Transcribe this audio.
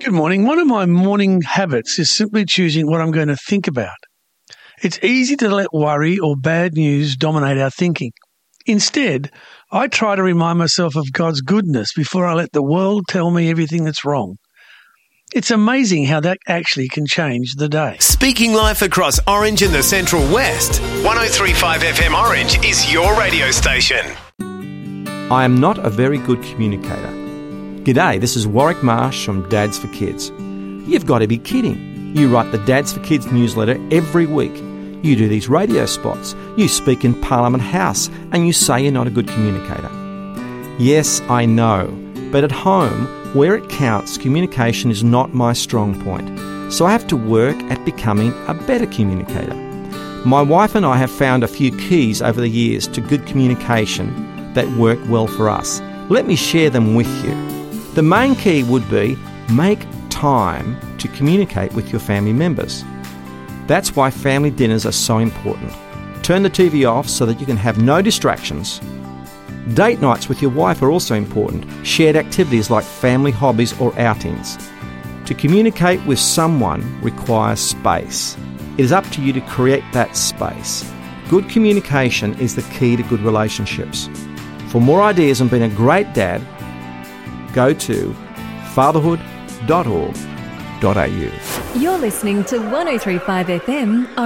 Good morning. One of my morning habits is simply choosing what I'm going to think about. It's easy to let worry or bad news dominate our thinking. Instead, I try to remind myself of God's goodness before I let the world tell me everything that's wrong. It's amazing how that actually can change the day. Speaking life across Orange and the Central West, 103.5 FM Orange is your radio station. I am not a very good communicator. G'day, this is Warwick Marsh from Dads for Kids. You've got to be kidding. You write the Dads for Kids newsletter every week. You do these radio spots. You speak in Parliament House and you say you're not a good communicator. Yes, I know, but at home, where it counts, communication is not my strong point. So I have to work at becoming a better communicator. My wife and I have found a few keys over the years to good communication that work well for us. Let me share them with you. The main key would be make time to communicate with your family members. That's why family dinners are so important. Turn the TV off so that you can have no distractions. Date nights with your wife are also important. Shared activities like family hobbies or outings. To communicate with someone requires space. It is up to you to create that space. Good communication is the key to good relationships. For more ideas on being a great dad, go to fatherhood.org.au. You're listening to 103.5 FM